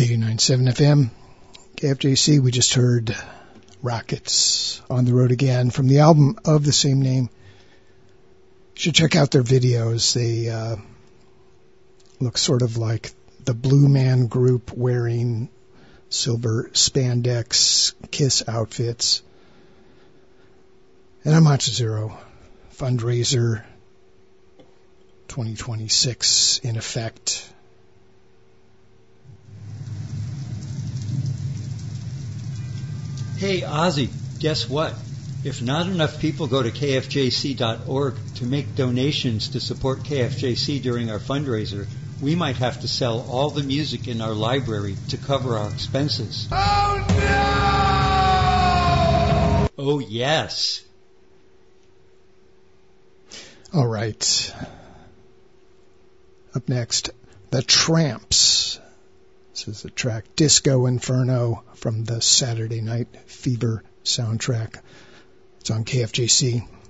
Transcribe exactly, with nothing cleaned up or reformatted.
eighty-nine point seven F M, K F J C. We just heard Rockets, On the Road Again, from the album of the same name. You should check out their videos. They uh, look sort of like the Blue Man Group wearing silver spandex Kiss outfits. And I'm Matcha Zero, fundraiser twenty twenty-six in effect. Hey, Ozzy, guess what? If not enough people go to K F J C dot org to make donations to support K F J C during our fundraiser, we might have to sell all the music in our library to cover our expenses. Oh, no! Oh, yes. All right. Up next, The Tramps. This is the track Disco Inferno from the Saturday Night Fever soundtrack. It's on K F J C.